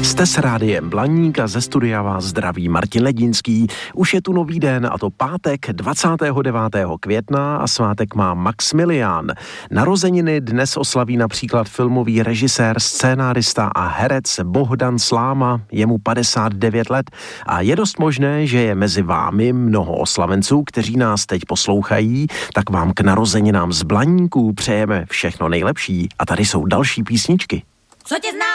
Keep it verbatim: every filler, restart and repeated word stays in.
Jste s rádiem Blaník a ze studia vás zdraví Martin Ledínský. Už je tu nový den, a to pátek dvacátého devátého května a svátek má Maxmilián. Narozeniny dnes oslaví například filmový režisér, scénárista a herec Bohdan Sláma, jemu padesát devět let, a je dost možné, že je mezi vámi mnoho oslavenců, kteří nás teď poslouchají, tak vám k narozeninám z Blaníků přejeme všechno nejlepší a tady jsou další písničky. Co tě zná